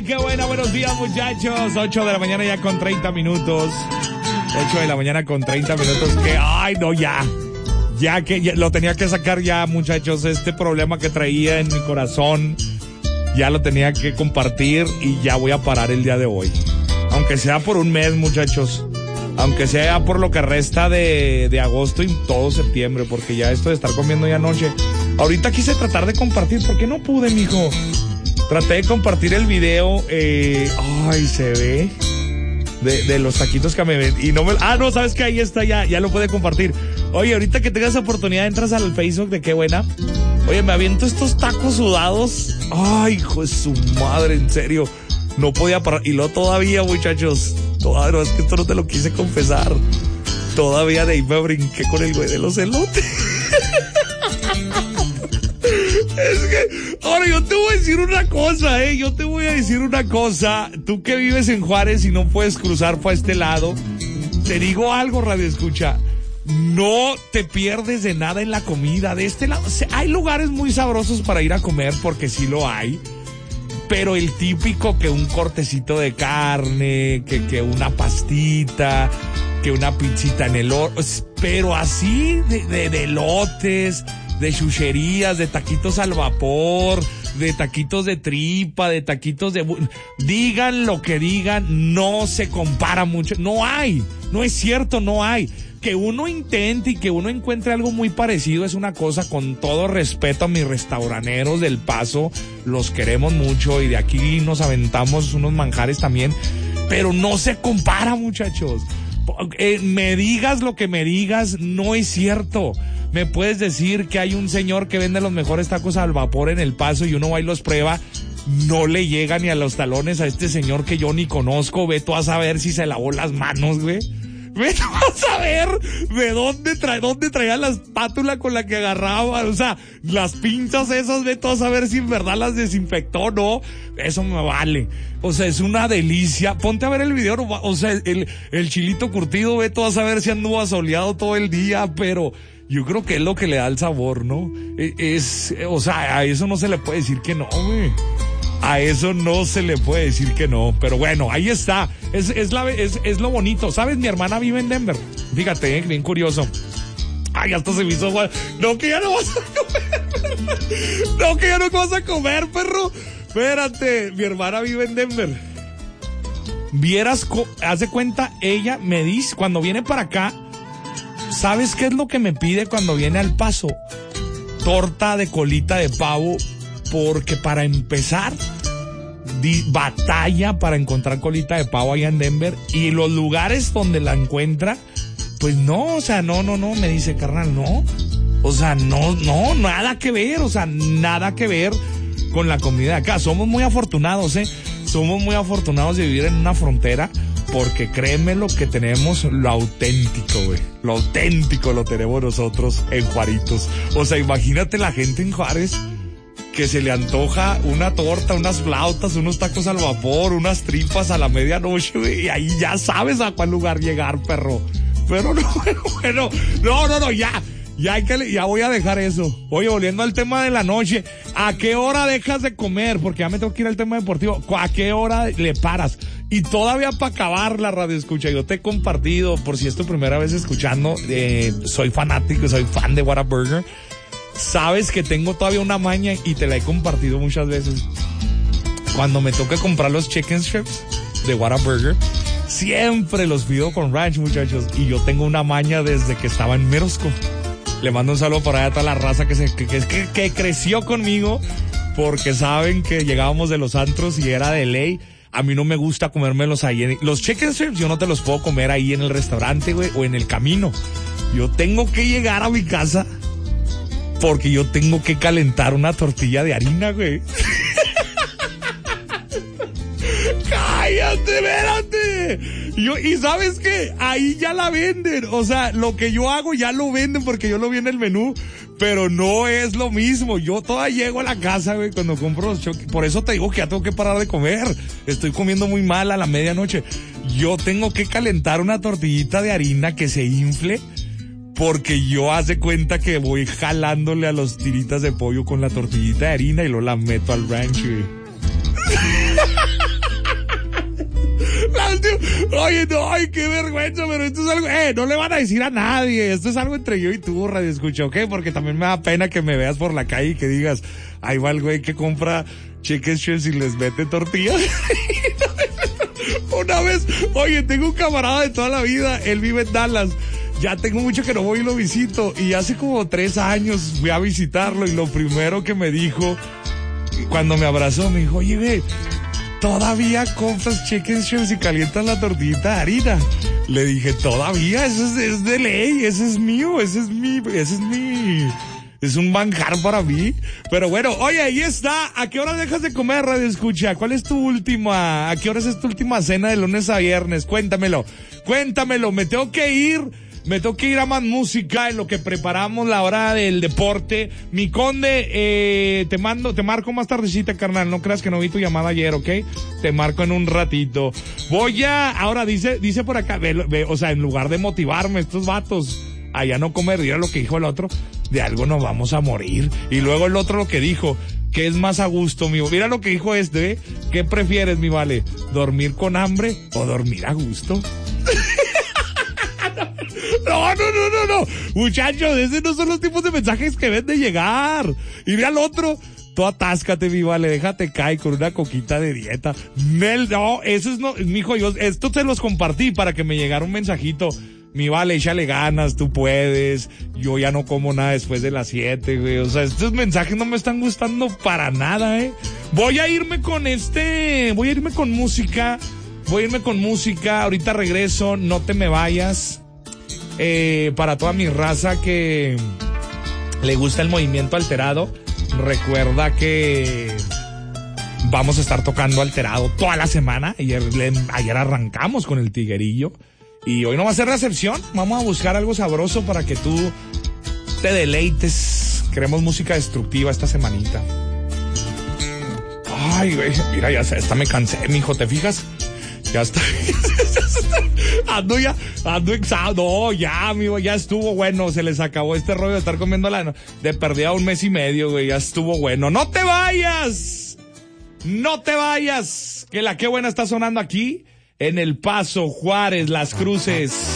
qué buena! Buenos días, muchachos. 8 de la mañana ya con 30 minutos. 8 de la mañana con 30 minutos. Que, ay, no, ya lo tenía que sacar ya, muchachos. Este problema que traía en mi corazón, ya lo tenía que compartir y ya voy a parar el día de hoy. Aunque sea por un mes, muchachos. Aunque sea por lo que resta de agosto y todo septiembre, porque ya esto de estar comiendo ya anoche. Ahorita quise tratar de compartir, ¿por qué no pude, mijo? Traté de compartir el video, ay, se ve, de los taquitos que me ven, y no me, no, sabes que ahí está, ya lo puede compartir. Oye, ahorita que tengas oportunidad, entras al Facebook de Qué Buena. Oye, me aviento estos tacos sudados, ay, hijo de su madre, en serio, no podía parar, y luego todavía, muchachos, no, es que esto no te lo quise confesar, todavía de ahí me brinqué con el güey de los elotes. Es que, ahora yo te voy a decir una cosa, tú que vives en Juárez y no puedes cruzar para este lado, te digo algo, radio escucha, no te pierdes de nada en la comida de este lado. O sea, hay lugares muy sabrosos para ir a comer, porque sí lo hay, pero el típico que un cortecito de carne, que una pastita, que una pizzita en el horno, pero así de elotes, de chucherías, de taquitos al vapor, de taquitos de tripa, de taquitos de... Digan lo que digan, no se compara mucho. No hay, no es cierto, no hay. Que uno intente y que uno encuentre algo muy parecido es una cosa, con todo respeto a mis restauraneros del Paso, los queremos mucho y de aquí nos aventamos unos manjares también, pero no se compara, muchachos. Me digas lo que me digas, no es cierto. Me puedes decir que hay un señor que vende los mejores tacos al vapor en El Paso y uno va y los prueba, no le llega ni a los talones a este señor que yo ni conozco. Ve tú a saber si se lavó las manos, güey. Ve tú a saber de dónde traía la espátula con la que agarraba, o sea, las pinzas esas, ve tú a saber si en verdad las desinfectó o no. Eso me vale. O sea, es una delicia. Ponte a ver el video, o sea, el chilito curtido, ve tú a saber si anduvo asoleado todo el día, pero yo creo que es lo que le da el sabor, ¿no? O sea, a eso no se le puede decir que no, güey. A eso no se le puede decir que no. Pero bueno, ahí está. Es lo bonito. ¿Sabes? Mi hermana vive en Denver. Fíjate, bien curioso. Ay, hasta se me hizo igual. No, que ya no vas a comer. No, que ya no vas a comer, perro. Espérate, mi hermana vive en Denver. Vieras, haz de cuenta, ella me dice, cuando viene para acá, ¿sabes qué es lo que me pide cuando viene al Paso? Torta de colita de pavo, porque para empezar, batalla para encontrar colita de pavo allá en Denver, y los lugares donde la encuentra, pues no, o sea, no, me dice, carnal, no, o sea, no, nada que ver, o sea, nada que ver con la comida de acá. Somos muy afortunados, somos muy afortunados de vivir en una frontera, porque créeme lo que tenemos, lo auténtico, güey. Lo auténtico lo tenemos nosotros en Juaritos. O sea, imagínate la gente en Juárez que se le antoja una torta, unas flautas, unos tacos al vapor, unas tripas a la medianoche, güey. Y ahí ya sabes a cuál lugar llegar, perro. Pero no, bueno, no, ya. Ya voy a dejar eso. Oye, volviendo al tema de la noche, ¿a qué hora dejas de comer? Porque ya me tengo que ir al tema deportivo. ¿A qué hora le paras? Y todavía para acabar la radio escucha, yo te he compartido, por si es tu primera vez escuchando, soy fanático, soy fan de Whataburger. Sabes que tengo todavía una maña y te la he compartido muchas veces. Cuando me toca comprar los chicken strips de Whataburger, siempre los pido con ranch, muchachos. Y yo tengo una maña desde que estaba en Merosco. Le mando un saludo para allá a toda la raza que creció conmigo, porque saben que llegábamos de los antros y era de ley. A mí no me gusta comérmelos ahí. Los chicken strips yo no te los puedo comer ahí en el restaurante, güey, o en el camino. Yo tengo que llegar a mi casa porque yo tengo que calentar una tortilla de harina, güey. ¡Cállate, espérate! Y ¿sabes qué? Ahí ya la venden. O sea, lo que yo hago ya lo venden porque yo lo vi en el menú, pero no es lo mismo. Yo todavía llego a la casa, güey, cuando compro los choques. Por eso te digo que ya tengo que parar de comer. Estoy comiendo muy mal a la medianoche. Yo tengo que calentar una tortillita de harina que se infle, porque yo hace cuenta que voy jalándole a los tiritas de pollo con la tortillita de harina y luego la meto al ranch, güey. Oye, no, ay, qué vergüenza, pero esto es algo, no le van a decir a nadie, esto es algo entre yo y tú, Radio Escucha, ¿ok? Porque también me da pena que me veas por la calle y que digas, ahí va el güey que compra chicken strips y les mete tortillas. Una vez, oye, tengo un camarada de toda la vida, él vive en Dallas, ya tengo mucho que no voy y lo visito, y hace como 3 años fui a visitarlo, y lo primero que me dijo, cuando me abrazó, me dijo, oye, ve, ¿todavía compras chicken strips y calientas la tortillita de harina? Le dije, todavía, eso es de ley, ese es mío, es un manjar para mí. Pero bueno, oye, ahí está. ¿A qué hora dejas de comer, Radio Escucha? ¿Cuál es a qué hora es tu última cena de lunes a viernes? Cuéntamelo, me tengo que ir a más música en lo que preparamos la hora del deporte. Mi Conde, te marco más tardecita, carnal. No creas que no vi tu llamada ayer, ¿ok? Te marco en un ratito. Ahora dice por acá, o sea, en lugar de motivarme, estos vatos, allá no comer, mira lo que dijo el otro, de algo nos vamos a morir. Y luego el otro lo que dijo, que es más a gusto, mío. Mira lo que dijo ¿qué prefieres, mi vale? ¿Dormir con hambre o dormir a gusto? No. Muchachos, esos no son los tipos de mensajes que ven de llegar. Y ve al otro, tú atáscate, mi vale, déjate caer con una coquita de dieta. No, eso es mijo, esto te los compartí para que me llegara un mensajito. Mi vale, échale ganas, tú puedes. Yo ya no como nada después de las 7, güey. O sea, estos mensajes no me están gustando para nada, Voy a irme con música. Ahorita regreso, no te me vayas. Para toda mi raza que le gusta el movimiento alterado, recuerda que vamos a estar tocando alterado toda la semana. Ayer arrancamos con el tiguerillo y hoy no va a ser recepción. Vamos a buscar algo sabroso para que tú te deleites. Queremos música destructiva esta semanita. Ay, güey, mira, esta me cansé, mijo, ¿te fijas? Ya está. Ando exhausto. No, ya, amigo, ya estuvo bueno. Se les acabó este rollo de estar comiendo de perdida 1 mes y medio, güey. Ya estuvo bueno. ¡No te vayas! Que la qué buena está sonando aquí en El Paso, Juárez, Las Cruces.